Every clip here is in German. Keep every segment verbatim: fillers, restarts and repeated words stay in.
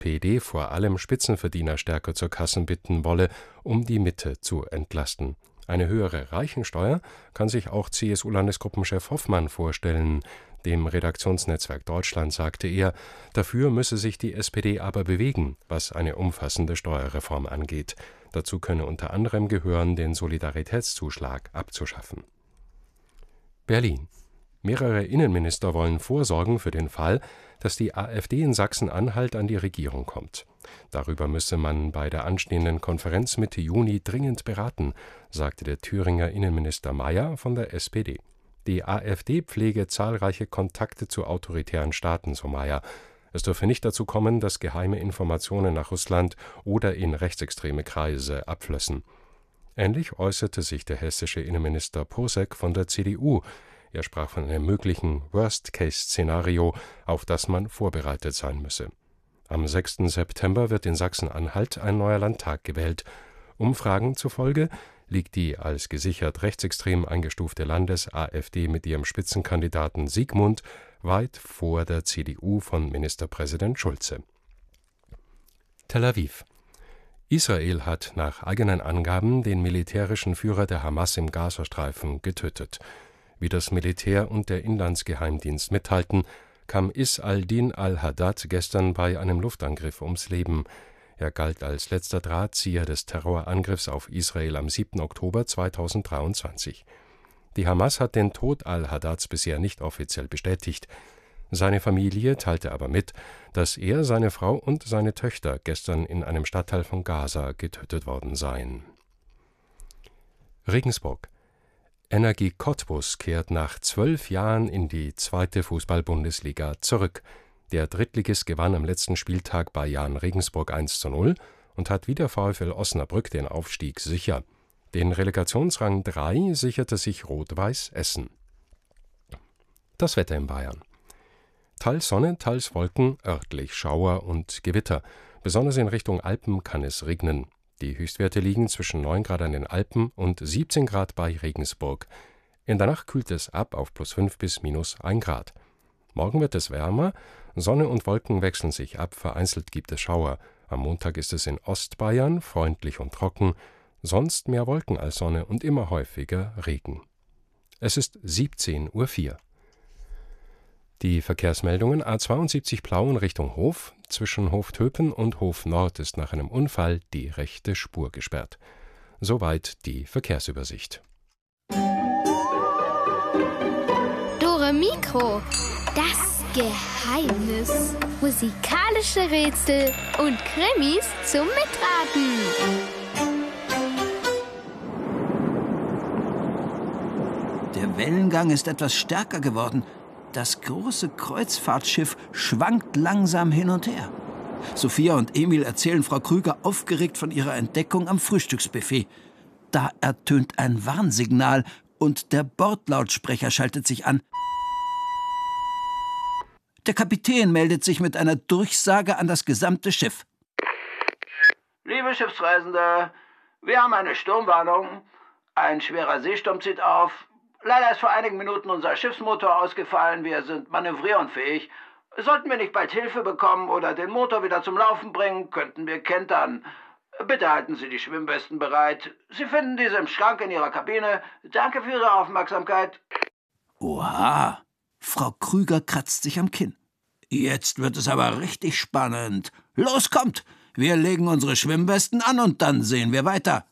P D vor allem Spitzenverdiener stärker zur Kassen bitten wolle, um die Mitte zu entlasten. Eine höhere Reichensteuer kann sich auch C S U-Landesgruppenchef Hoffmann vorstellen. Dem Redaktionsnetzwerk Deutschland sagte er, dafür müsse sich die S P D aber bewegen, was eine umfassende Steuerreform angeht. Dazu könne unter anderem gehören, den Solidaritätszuschlag abzuschaffen. Berlin. Mehrere Innenminister wollen vorsorgen für den Fall, dass die AfD in Sachsen-Anhalt an die Regierung kommt. Darüber müsse man bei der anstehenden Konferenz Mitte Juni dringend beraten, sagte der Thüringer Innenminister Mayer von der S P D. Die AfD pflege zahlreiche Kontakte zu autoritären Staaten, so Mayer. Es dürfe nicht dazu kommen, dass geheime Informationen nach Russland oder in rechtsextreme Kreise abflössen. Ähnlich äußerte sich der hessische Innenminister Posek von der C D U. Er sprach von einem möglichen Worst-Case-Szenario, auf das man vorbereitet sein müsse. Am sechsten September wird in Sachsen-Anhalt ein neuer Landtag gewählt. Umfragen zufolge liegt die als gesichert rechtsextrem eingestufte Landes-AfD mit ihrem Spitzenkandidaten Siegmund weit vor der C D U von Ministerpräsident Schulze. Tel Aviv. Israel hat nach eigenen Angaben den militärischen Führer der Hamas im Gazastreifen getötet. Wie das Militär und der Inlandsgeheimdienst mitteilten, kam Is al-Din al-Haddad gestern bei einem Luftangriff ums Leben. Er galt als letzter Drahtzieher des Terrorangriffs auf Israel am siebten Oktober zweitausenddreiundzwanzig. Die Hamas hat den Tod al-Haddads bisher nicht offiziell bestätigt. Seine Familie teilte aber mit, dass er, seine Frau und seine Töchter gestern in einem Stadtteil von Gaza getötet worden seien. Regensburg. Energie Cottbus kehrt nach zwölf Jahren in die zweite Fußball-Bundesliga zurück. Der Drittligist gewann am letzten Spieltag bei Jahn Regensburg eins zu null und hat wie der VfL Osnabrück den Aufstieg sicher. Den Relegationsrang drei sicherte sich Rot-Weiß Essen. Das Wetter in Bayern. Teils Sonne, teils Wolken, örtlich Schauer und Gewitter. Besonders in Richtung Alpen kann es regnen. Die Höchstwerte liegen zwischen neun Grad an den Alpen und siebzehn Grad bei Regensburg. In der Nacht kühlt es ab auf plus fünf bis minus ein Grad. Morgen wird es wärmer, Sonne und Wolken wechseln sich ab, vereinzelt gibt es Schauer. Am Montag ist es in Ostbayern freundlich und trocken, sonst mehr Wolken als Sonne und immer häufiger Regen. Es ist siebzehn Uhr vier. Die Verkehrsmeldungen: A zweiundsiebzig Plauen Richtung Hof. Zwischen Hoftöpen und Hof Nord ist nach einem Unfall die rechte Spur gesperrt. Soweit die Verkehrsübersicht. Dore Mikro, das Geheimnis. Musikalische Rätsel und Krimis zum Mitraten. Der Wellengang ist etwas stärker geworden. Das große Kreuzfahrtschiff schwankt langsam hin und her. Sophia und Emil erzählen Frau Krüger aufgeregt von ihrer Entdeckung am Frühstücksbuffet. Da ertönt ein Warnsignal und der Bordlautsprecher schaltet sich an. Der Kapitän meldet sich mit einer Durchsage an das gesamte Schiff. Liebe Schiffsreisende, wir haben eine Sturmwarnung. Ein schwerer Seesturm zieht auf. Leider ist vor einigen Minuten unser Schiffsmotor ausgefallen. Wir sind manövrierunfähig. Sollten wir nicht bald Hilfe bekommen oder den Motor wieder zum Laufen bringen, könnten wir kentern. Bitte halten Sie die Schwimmwesten bereit. Sie finden diese im Schrank in Ihrer Kabine. Danke für Ihre Aufmerksamkeit. Oha, Frau Krüger kratzt sich am Kinn. Jetzt wird es aber richtig spannend. Los, kommt! Wir legen unsere Schwimmwesten an und dann sehen wir weiter.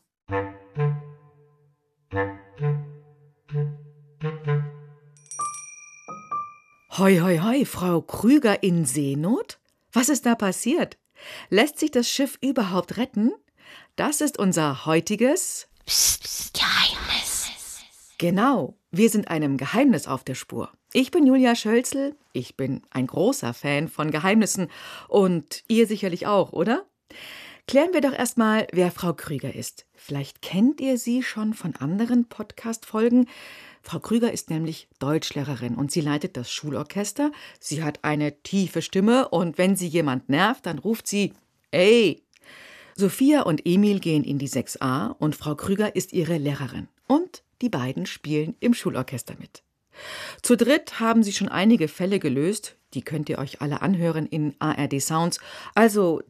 Hoi, hoi, hoi, Frau Krüger in Seenot? Was ist da passiert? Lässt sich das Schiff überhaupt retten? Das ist unser heutiges Psst, psst, Geheimnis. Genau, wir sind einem Geheimnis auf der Spur. Ich bin Julia Schölzel, ich bin ein großer Fan von Geheimnissen und ihr sicherlich auch, oder? Klären wir doch erstmal, wer Frau Krüger ist. Vielleicht kennt ihr sie schon von anderen Podcast-Folgen. Frau Krüger ist nämlich Deutschlehrerin und sie leitet das Schulorchester. Sie hat eine tiefe Stimme und wenn sie jemand nervt, dann ruft sie »Ey!« Sophia und Emil gehen in die sechs a und Frau Krüger ist ihre Lehrerin. Und die beiden spielen im Schulorchester mit. Zu dritt haben sie schon einige Fälle gelöst. Die könnt ihr euch alle anhören in A R D Sounds. Also